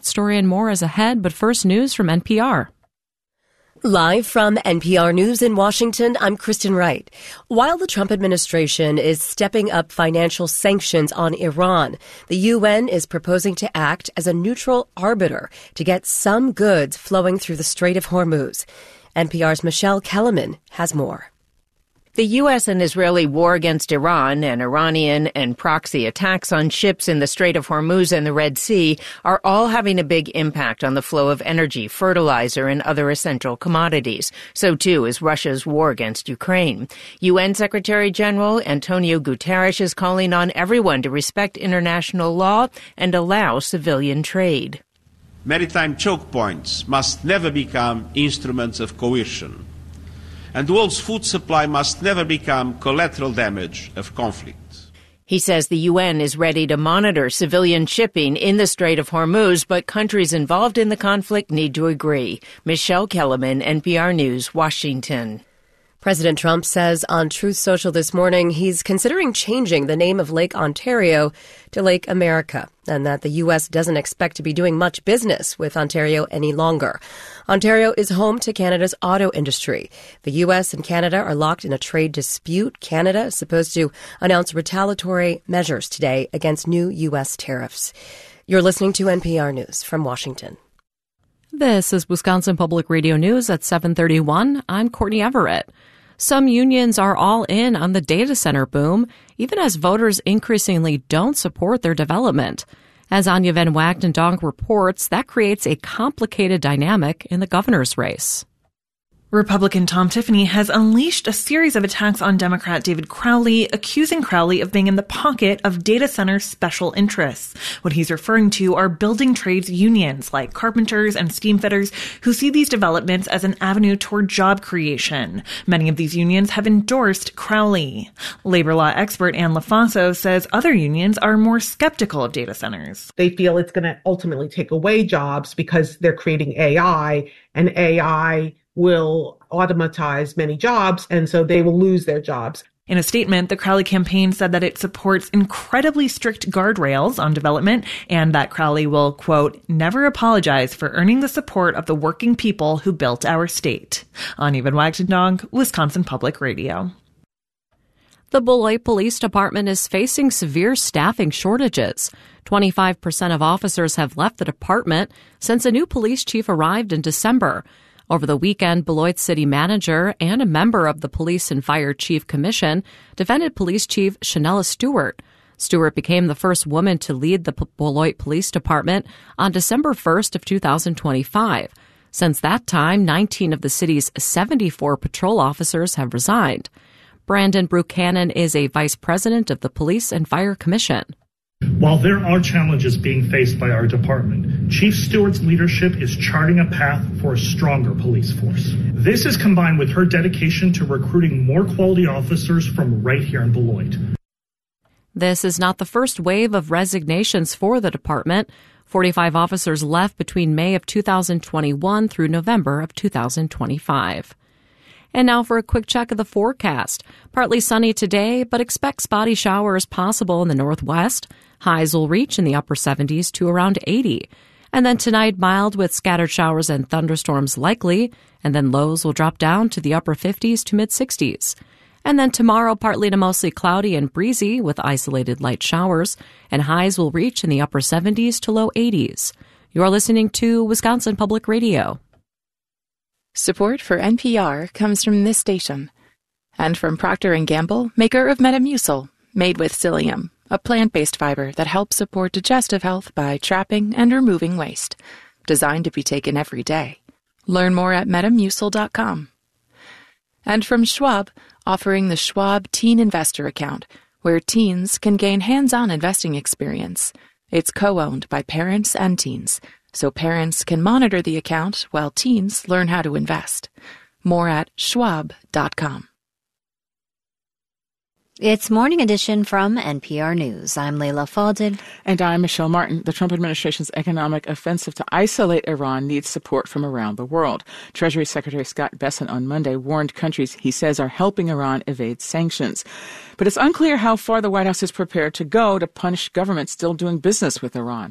That story and more is ahead, but first news from NPR. Live from NPR News in Washington, I'm Kristen Wright. While the Trump administration is stepping up financial sanctions on Iran, the UN is proposing to act as a neutral arbiter to get some goods flowing through the Strait of Hormuz. NPR's Michelle Kellerman has more. The U.S. and Israeli war against Iran and Iranian and proxy attacks on ships in the Strait of Hormuz and the Red Sea are all having a big impact on the flow of energy, fertilizer, and other essential commodities. So, too, is Russia's war against Ukraine. UN Secretary General Antonio Guterres is calling on everyone to respect international law and allow civilian trade. Maritime choke points must never become instruments of coercion, and the world's food supply must never become collateral damage of conflict. He says the UN is ready to monitor civilian shipping in the Strait of Hormuz, but countries involved in the conflict need to agree. Michelle Kellerman, NPR News, Washington. President Trump says on Truth Social this morning he's considering changing the name of Lake Ontario to Lake America, and that the U.S. doesn't expect to be doing much business with Ontario any longer. Ontario is home to Canada's auto industry. The U.S. and Canada are locked in a trade dispute. Canada is supposed to announce retaliatory measures today against new U.S. tariffs. You're listening to NPR News from Washington. This is Wisconsin Public Radio News at 7:31. I'm Courtney Everett. Some unions are all in on the data center boom, even as voters increasingly don't support their development. As Anya Van Wagden-Donk reports, that creates a complicated dynamic in the governor's race. Republican Tom Tiffany has unleashed a series of attacks on Democrat David Crowley, accusing Crowley of being in the pocket of data center special interests. What he's referring to are building trades unions like carpenters and steamfitters who see these developments as an avenue toward job creation. Many of these unions have endorsed Crowley. Labor law expert Ann LaFaso says other unions are more skeptical of data centers. They feel it's going to ultimately take away jobs because they're creating AI, and AI will automatize many jobs, and so they will lose their jobs. In a statement, the Crowley campaign said that it supports incredibly strict guardrails on development and that Crowley will, quote, never apologize for earning the support of the working people who built our state. Anya Van Wagden-Donk, Wisconsin Public Radio. The Beloit Police Department is facing severe staffing shortages. 25% of officers have left the department since a new police chief arrived in December. Over the weekend, Beloit city manager and a member of the Police and Fire Chief Commission defended Police Chief Shanella Stewart. Stewart became the first woman to lead the Beloit Police Department on December 1st of 2025. Since that time, 19 of the city's 74 patrol officers have resigned. Brandon Buchanan is a vice president of the Police and Fire Commission. While there are challenges being faced by our department, Chief Stewart's leadership is charting a path for a stronger police force. This is combined with her dedication to recruiting more quality officers from right here in Beloit. This is not the first wave of resignations for the department. 45 officers left between May of 2021 through November of 2025. And now for a quick check of the forecast. Partly sunny today, but expect spotty showers possible in the northwest. Highs will reach in the upper 70s to around 80. And then tonight, mild with scattered showers and thunderstorms likely. And then lows will drop down to the upper 50s to mid-60s. And then tomorrow, partly to mostly cloudy and breezy with isolated light showers. And highs will reach in the upper 70s to low 80s. You're listening to Wisconsin Public Radio. Support for NPR comes from this station and from Procter & Gamble, maker of Metamucil, made with psyllium, a plant-based fiber that helps support digestive health by trapping and removing waste. Designed to be taken every day. Learn more at Metamucil.com. And from Schwab, offering the Schwab Teen Investor Account, where teens can gain hands-on investing experience. It's co-owned by parents and teens, so parents can monitor the account while teens learn how to invest. More at schwab.com. It's Morning Edition from NPR News. I'm Leila Fadel. And I'm Michelle Martin. The Trump administration's economic offensive to isolate Iran needs support from around the world. Treasury Secretary Scott Bessent on Monday warned countries he says are helping Iran evade sanctions. But it's unclear how far the White House is prepared to go to punish governments still doing business with Iran.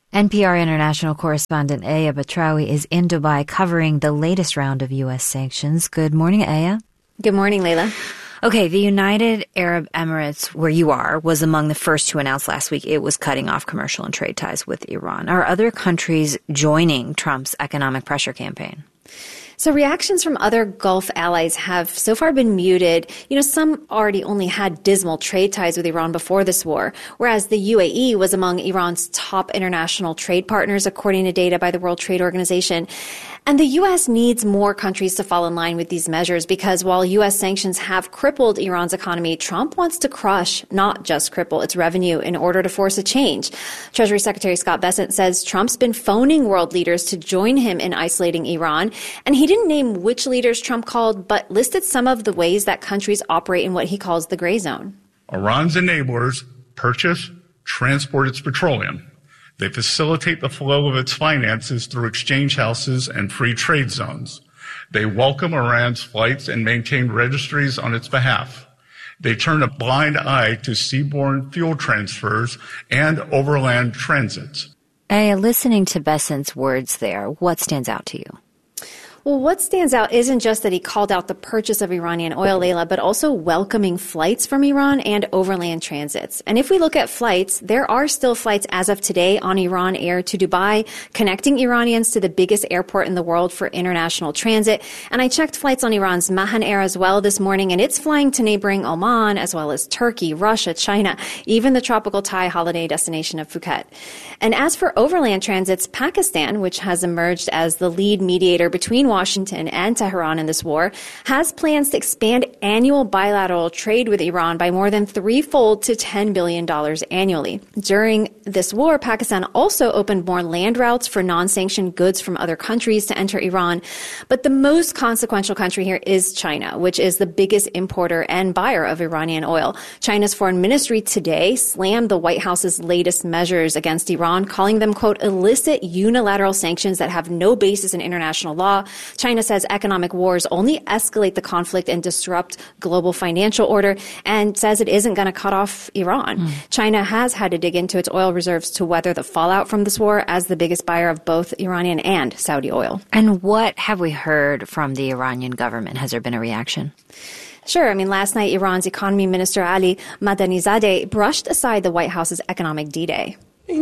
NPR international correspondent Aya Batrawi is in Dubai covering the latest round of U.S. sanctions. Good morning, Aya. Good morning, Layla. Okay, the United Arab Emirates, where you are, was among the first to announce last week it was cutting off commercial and trade ties with Iran. Are other countries joining Trump's economic pressure campaign? So reactions from other Gulf allies have so far been muted. Some already only had dismal trade ties with Iran before this war, whereas the UAE was among Iran's top international trade partners, according to data by the World Trade Organization. And the U.S. needs more countries to fall in line with these measures because while U.S. sanctions have crippled Iran's economy, Trump wants to crush, not just cripple, its revenue in order to force a change. Treasury Secretary Scott Bessent says Trump's been phoning world leaders to join him in isolating Iran, and he didn't name which leaders Trump called, but listed some of the ways that countries operate in what he calls the gray zone. Iran's enablers purchase, transport its petroleum. They facilitate the flow of its finances through exchange houses and free trade zones. They welcome Iran's flights and maintain registries on its behalf. They turn a blind eye to seaborne fuel transfers and overland transits. Listening to Bessent's words there, what stands out to you? Well, what stands out isn't just that he called out the purchase of Iranian oil, Layla, but also welcoming flights from Iran and overland transits. And if we look at flights, there are still flights as of today on Iran Air to Dubai, connecting Iranians to the biggest airport in the world for international transit. And I checked flights on Iran's Mahan Air as well this morning, and it's flying to neighboring Oman, as well as Turkey, Russia, China, even the tropical Thai holiday destination of Phuket. And as for overland transits, Pakistan, which has emerged as the lead mediator between Washington and Tehran in this war, has plans to expand annual bilateral trade with Iran by more than threefold to $10 billion annually. During this war, Pakistan also opened more land routes for non-sanctioned goods from other countries to enter Iran. But the most consequential country here is China, which is the biggest importer and buyer of Iranian oil. China's foreign ministry today slammed the White House's latest measures against Iran, calling them, quote, illicit unilateral sanctions that have no basis in international law. China says economic wars only escalate the conflict and disrupt global financial order, and says it isn't going to cut off Iran. China has had to dig into its oil reserves to weather the fallout from this war as the biggest buyer of both Iranian and Saudi oil. And what have we heard from the Iranian government? Has there been a reaction? Sure. Last night, Iran's economy minister Ali Madanizadeh brushed aside the White House's economic D-Day.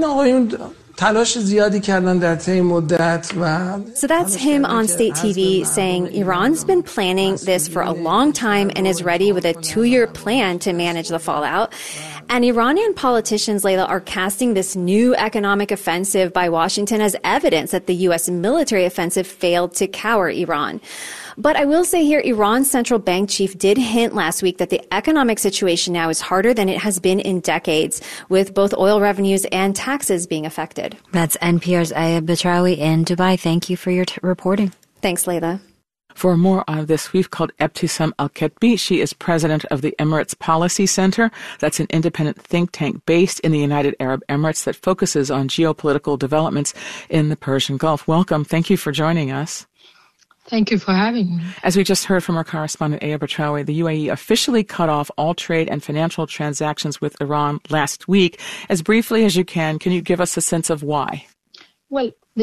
So that's him on state TV saying Iran's been planning this for a long time and is ready with a 2-year plan to manage the fallout. And Iranian politicians, Layla, are casting this new economic offensive by Washington as evidence that the U.S. military offensive failed to cower Iran. But I will say here, Iran's central bank chief did hint last week that the economic situation now is harder than it has been in decades, with both oil revenues and taxes being affected. That's NPR's Aya Batrawi in Dubai. Thank you for your reporting. Thanks, Layla. For more on this, we've called Ebtisam Al-Ketbi. She is president of the Emirates Policy Center. That's an independent think tank based in the United Arab Emirates that focuses on geopolitical developments in the Persian Gulf. Welcome. Thank you for joining us. Thank you for having me. As we just heard from our correspondent, Aya Batrawi, the UAE officially cut off all trade and financial transactions with Iran last week. As briefly as you can you give us a sense of why? Well, the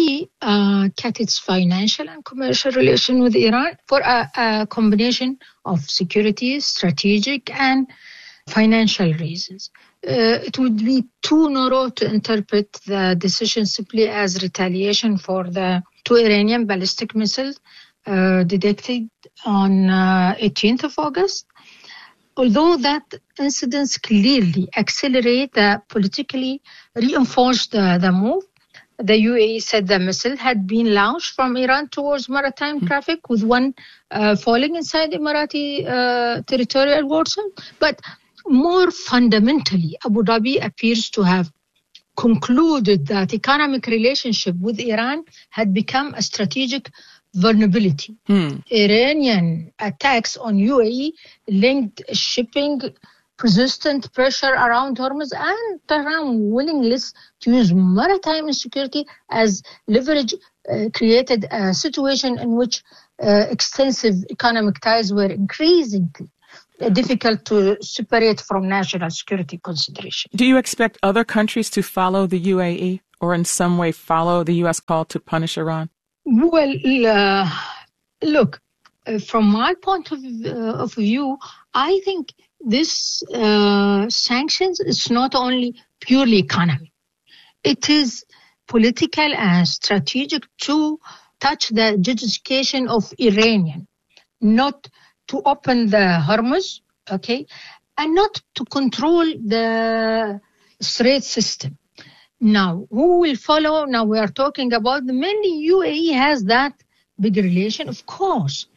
UAE cut its financial and commercial relation with Iran for a combination of security, strategic, and financial reasons. It would be too narrow to interpret the decision simply as retaliation for the 2 Iranian ballistic missiles detected on 18th of August. Although that incidents clearly accelerate the politically reinforced the move, the UAE said the missile had been launched from Iran towards maritime traffic, with one falling inside Emirati territorial waters. But more fundamentally, Abu Dhabi appears to have concluded that economic relationship with Iran had become a strategic vulnerability. Iranian attacks on UAE linked shipping, persistent pressure around Hormuz, and Tehran's willingness to use maritime insecurity as leverage created a situation in which extensive economic ties were increasingly difficult to separate from national security consideration. Do you expect other countries to follow the UAE? or in some way follow the U.S. call to punish Iran? Well, look, from my point of view, I think this sanctions is not only purely economic. It is political and strategic to touch the justification of Iranian, not to open the Hormuz, okay, and not to control the Strait system. Now, who will follow? Now we are talking about mainly UAE has that big relation. Of course,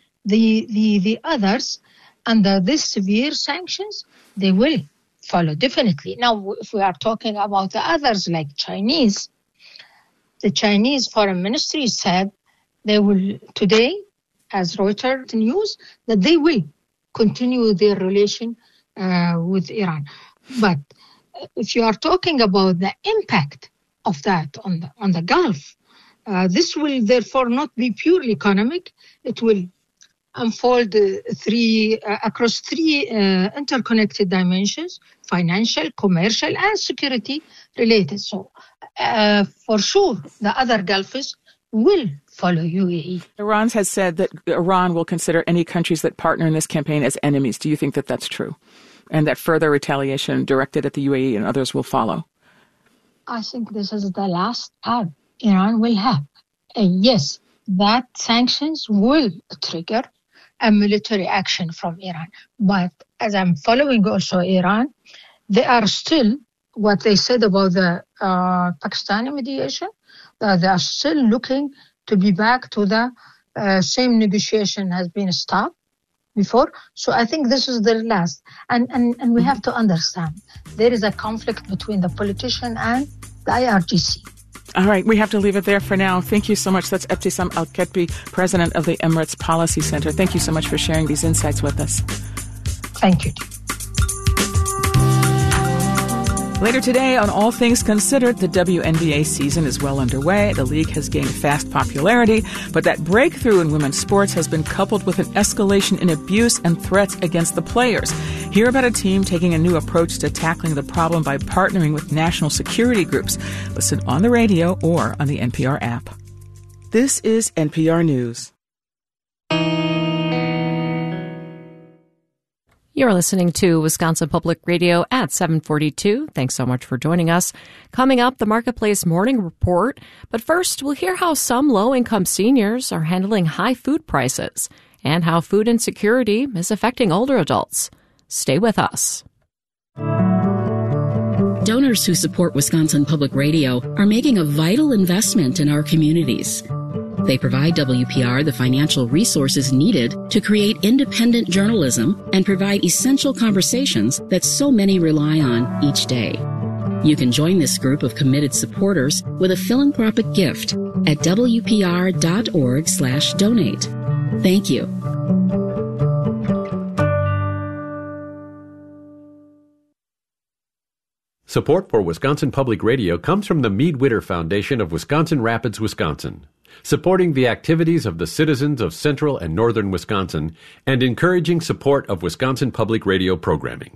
the others under this severe sanctions, they will follow definitely. Now, if we are talking about the others like Chinese, the Chinese Foreign Ministry said they will today, as Reuters news, that they will continue their relation with Iran. But if you are talking about the impact of that on the Gulf, this will therefore not be purely economic. It will unfold across three interconnected dimensions: financial, commercial, and security related. So, for sure, the other Gulfs will follow UAE. Iran has said that Iran will consider any countries that partner in this campaign as enemies. Do you think that that's true? And that further retaliation directed at the UAE and others will follow? I think this is the last card Iran will have. Yes, that sanctions will trigger a military action from Iran. But as I'm following also Iran, they are still, what they said about the Pakistani mediation, they are still looking to be back to the same negotiation has been stopped before. So I think this is their last. And we have to understand, there is a conflict between the politician and the IRGC. All right, we have to leave it there for now. Thank you so much. That's Ebtisam Al-Ketbi, president of the Emirates Policy Center. Thank you so much for sharing these insights with us. Thank you. Later today, on All Things Considered, the WNBA season is well underway. The league has gained fast popularity, but that breakthrough in women's sports has been coupled with an escalation in abuse and threats against the players. Hear about a team taking a new approach to tackling the problem by partnering with national security groups. Listen on the radio or on the NPR app. This is NPR News. You're listening to Wisconsin Public Radio at 742. Thanks so much for joining us. Coming up, the Marketplace Morning Report. But first, we'll hear how some low-income seniors are handling high food prices and how food insecurity is affecting older adults. Stay with us. Donors who support Wisconsin Public Radio are making a vital investment in our communities. They provide WPR the financial resources needed to create independent journalism and provide essential conversations that so many rely on each day. You can join this group of committed supporters with a philanthropic gift at WPR.org/donate. Thank you. Support for Wisconsin Public Radio comes from the Mead Witter Foundation of Wisconsin Rapids, Wisconsin, supporting the activities of the citizens of central and northern Wisconsin and encouraging support of Wisconsin Public Radio programming.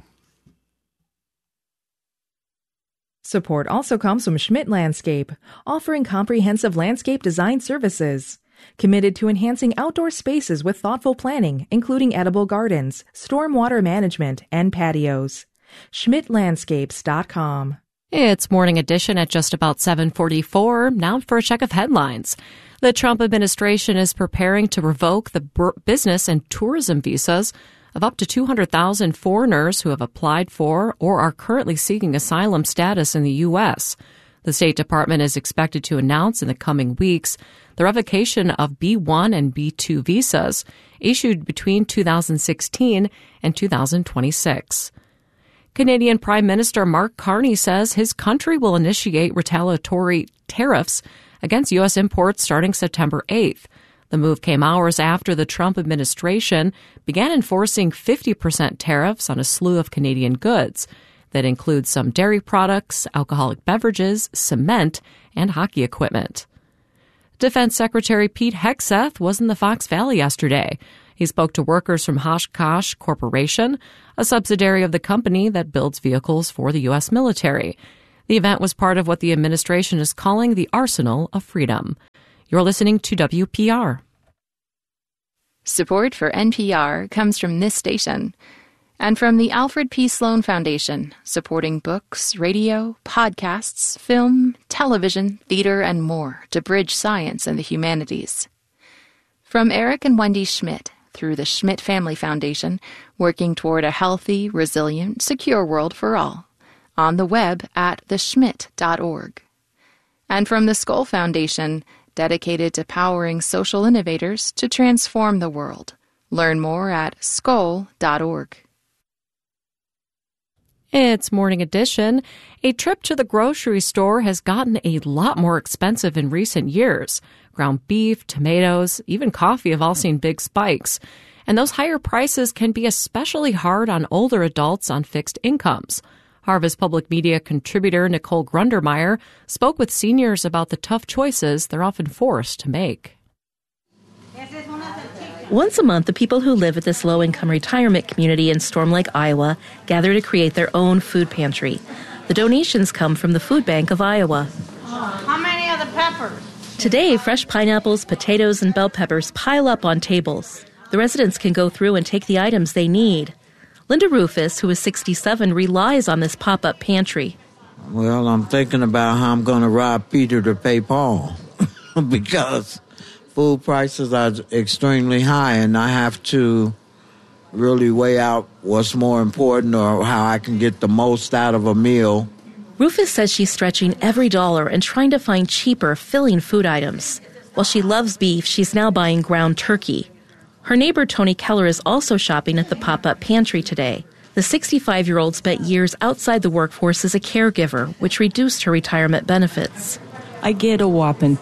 Support also comes from Schmidt Landscape, offering comprehensive landscape design services. Committed to enhancing outdoor spaces with thoughtful planning, including edible gardens, stormwater management, and patios. SchmidtLandscapes.com. It's Morning Edition at just about 7:44. Now for a check of headlines. The Trump administration is preparing to revoke the business and tourism visas of up to 200,000 foreigners who have applied for or are currently seeking asylum status in the U.S. The State Department is expected to announce in the coming weeks the revocation of B-1 and B-2 visas issued between 2016 and 2026. Canadian Prime Minister Mark Carney says his country will initiate retaliatory tariffs against U.S. imports starting September 8th. The move came hours after the Trump administration began enforcing 50% tariffs on a slew of Canadian goods that include some dairy products, alcoholic beverages, cement, and hockey equipment. Defense Secretary Pete Hegseth was in the Fox Valley yesterday. He spoke to workers from Oshkosh Corporation, a subsidiary of the company that builds vehicles for the U.S. military. The event was part of what the administration is calling the Arsenal of Freedom. You're listening to WPR. Support for NPR comes from this station and from the Alfred P. Sloan Foundation, supporting books, radio, podcasts, film, television, theater, and more to bridge science and the humanities. From Eric and Wendy Schmidt through the Schmidt Family Foundation, working toward a healthy, resilient, secure world for all. On the web at theschmidt.org. And from the Skoll Foundation, dedicated to powering social innovators to transform the world. Learn more at skoll.org. It's Morning Edition. A trip to the grocery store has gotten a lot more expensive in recent years. Ground beef, tomatoes, even coffee have all seen big spikes. And those higher prices can be especially hard on older adults on fixed incomes. Harvest Public Media contributor Nicole Grundermeyer spoke with seniors about the tough choices they're often forced to make. Once a month, the people who live at this low-income retirement community in Storm Lake, Iowa, gather to create their own food pantry. The donations come from the Food Bank of Iowa. How many are the peppers? Today, fresh pineapples, potatoes, and bell peppers pile up on tables. The residents can go through and take the items they need. Linda Rufus, who is 67, relies on this pop-up pantry. Well, I'm thinking about how I'm going to rob Peter to pay Paul because food prices are extremely high and I have to really weigh out what's more important or how I can get the most out of a meal. Rufus says she's stretching every dollar and trying to find cheaper, filling food items. While she loves beef, she's now buying ground turkey. Her neighbor, Tony Keller, is also shopping at the pop-up pantry today. The 65-year-old spent years outside the workforce as a caregiver, which reduced her retirement benefits. I get a whopping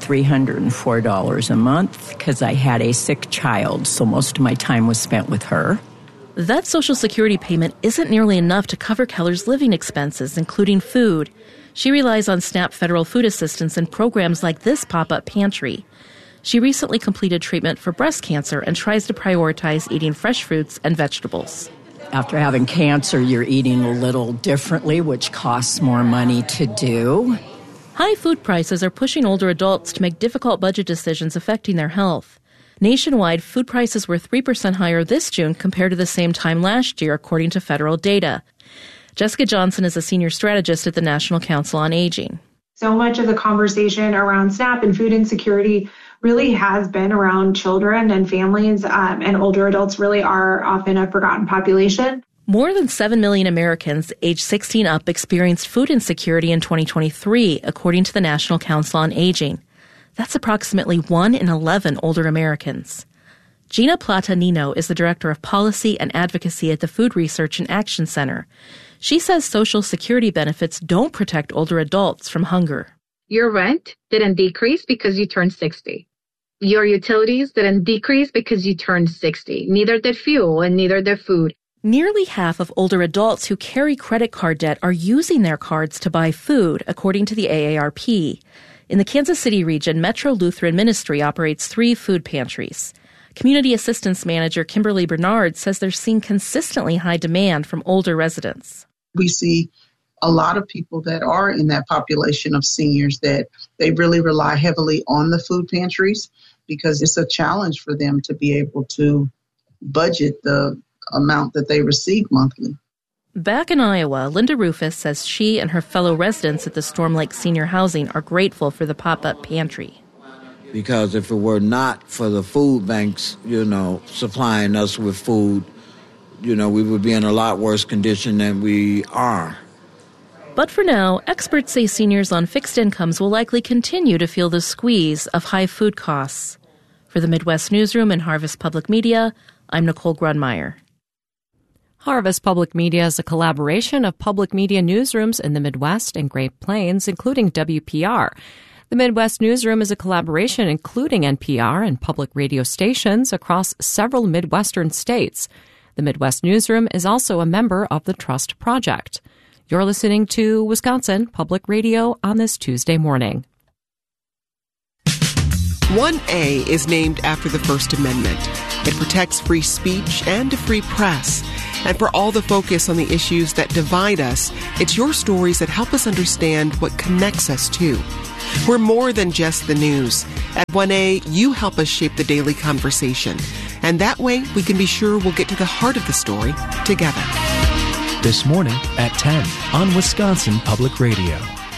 $304 a month because I had a sick child, so most of my time was spent with her. That Social Security payment isn't nearly enough to cover Keller's living expenses, including food. She relies on SNAP federal food assistance and programs like this pop-up pantry. She recently completed treatment for breast cancer and tries to prioritize eating fresh fruits and vegetables. After having cancer, you're eating a little differently, which costs more money to do. High food prices are pushing older adults to make difficult budget decisions affecting their health. Nationwide, food prices were 3% higher this June compared to the same time last year, according to federal data. Jessica Johnson is a senior strategist at the National Council on Aging. So much of the conversation around SNAP and food insecurity really has been around children and families, and older adults really are often a forgotten population. More than 7 million Americans aged 16 up experienced food insecurity in 2023, according to the National Council on Aging. That's approximately 1 in 11 older Americans. Gina Plata-Nino is the Director of Policy and Advocacy at the Food Research and Action Center. She says Social Security benefits don't protect older adults from hunger. Your rent didn't decrease because you turned 60. Your utilities didn't decrease because you turned 60. Neither did fuel and neither did food. Nearly half of older adults who carry credit card debt are using their cards to buy food, according to the AARP. In the Kansas City region, Metro Lutheran Ministry operates 3 food pantries. Community Assistance Manager Kimberly Bernard says they're seeing consistently high demand from older residents. We see a lot of people that are in that population of seniors that they really rely heavily on the food pantries because it's a challenge for them to be able to budget the amount that they receive monthly. Back in Iowa, Linda Rufus says she and her fellow residents at the Storm Lake Senior Housing are grateful for the pop-up pantry. Because if it were not for the food banks, supplying us with food, we would be in a lot worse condition than we are. But for now, experts say seniors on fixed incomes will likely continue to feel the squeeze of high food costs. For the Midwest Newsroom and Harvest Public Media, I'm Nicole Grundmeyer. Harvest Public Media is a collaboration of public media newsrooms in the Midwest and Great Plains, including WPR. The Midwest Newsroom is a collaboration including NPR and public radio stations across several Midwestern states. The Midwest Newsroom is also a member of the Trust Project. You're listening to Wisconsin Public Radio on this Tuesday morning. 1A is named after the First Amendment. It protects free speech and a free press. And for all the focus on the issues that divide us, it's your stories that help us understand what connects us too. We're more than just the news. At 1A, you help us shape the daily conversation. And that way, we can be sure we'll get to the heart of the story together. This morning at 10 on Wisconsin Public Radio.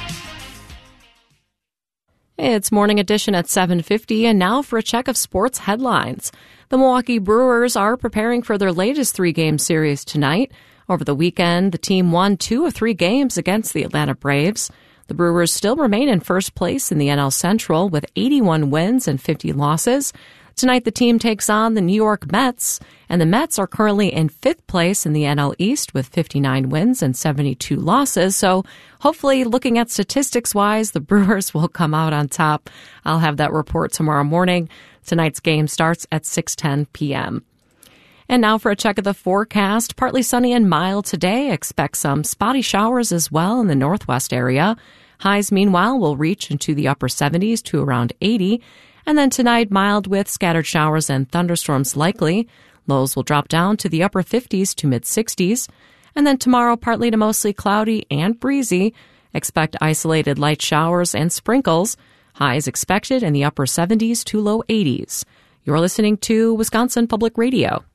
It's Morning Edition at 7:50, and now for a check of sports headlines. The Milwaukee Brewers are preparing for their latest 3-game series tonight. Over the weekend, the team won 2 of 3 games against the Atlanta Braves. The Brewers still remain in first place in the NL Central with 81 wins and 50 losses. Tonight, the team takes on the New York Mets, and the Mets are currently in 5th place in the NL East with 59 wins and 72 losses. So hopefully, looking at statistics-wise, the Brewers will come out on top. I'll have that report tomorrow morning. Tonight's game starts at 6:10 p.m. And now for a check of the forecast. Partly sunny and mild today. Expect some spotty showers as well in the northwest area. Highs, meanwhile, will reach into the upper 70s to around 80. And then tonight, mild with scattered showers and thunderstorms likely. Lows will drop down to the upper 50s to mid-60s. And then tomorrow, partly to mostly cloudy and breezy. Expect isolated light showers and sprinkles. Highs expected in the upper 70s to low 80s. You're listening to Wisconsin Public Radio.